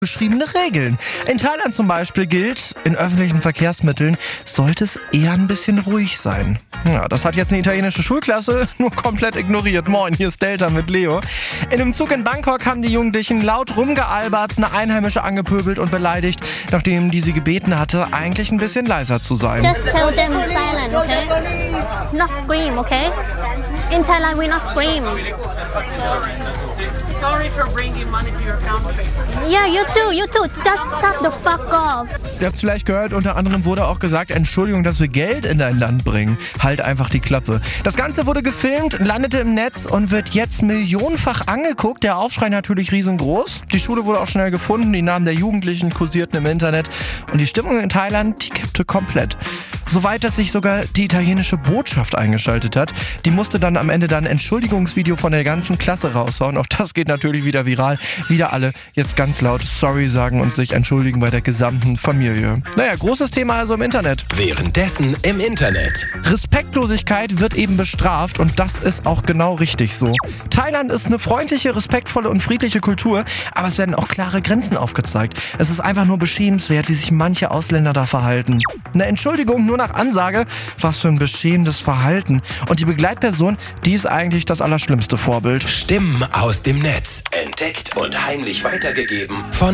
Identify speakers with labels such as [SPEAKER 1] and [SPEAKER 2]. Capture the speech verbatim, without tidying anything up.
[SPEAKER 1] beschriebene Regeln. In Thailand zum Beispiel gilt, in öffentlichen Verkehrsmitteln sollte es eher ein bisschen ruhig sein. Ja, das hat jetzt eine italienische Schulklasse nur komplett ignoriert. Moin, hier ist Delta mit Leo. In einem Zug in Bangkok haben die Jugendlichen laut rumgealbert, eine Einheimische angepöbelt und beleidigt, nachdem die sie gebeten hatte, eigentlich ein bisschen leiser zu sein.
[SPEAKER 2] Just tell them silent, okay? Not scream, okay? In Thailand we not scream.
[SPEAKER 3] Sorry for bringing money to your country.
[SPEAKER 2] Yeah, you too, you too. Just shut the fuck off.
[SPEAKER 1] Ihr habt es vielleicht gehört, unter anderem wurde auch gesagt, Entschuldigung, dass wir Geld in dein Land bringen. Halt einfach die Klappe. Das Ganze wurde gefilmt, landete im Netz und wird jetzt millionenfach angeguckt. Der Aufschrei natürlich riesengroß. Die Schule wurde auch schnell gefunden, die Namen der Jugendlichen kursierten im Internet und die Stimmung in Thailand, die kippte komplett. Soweit, dass sich sogar die italienische Botschaft eingeschaltet hat. Die musste dann am Ende dann ein Entschuldigungsvideo von der ganzen Klasse raushauen. Auch das geht natürlich wieder viral. Wieder alle jetzt ganz laut Sorry sagen und sich entschuldigen bei der gesamten Familie. Naja, großes Thema also im Internet.
[SPEAKER 4] Währenddessen im Internet.
[SPEAKER 1] Respektlosigkeit wird eben bestraft und das ist auch genau richtig so. Thailand ist eine freundliche, respektvolle und friedliche Kultur, aber es werden auch klare Grenzen aufgezeigt. Es ist einfach nur beschämenswert, wie sich manche Ausländer da verhalten. Eine Entschuldigung nur nach Ansage, was für ein beschämendes Verhalten. Und die Begleitperson, die ist eigentlich das allerschlimmste Vorbild.
[SPEAKER 4] Stimmen aus dem Netz. Entdeckt und heimlich weitergegeben von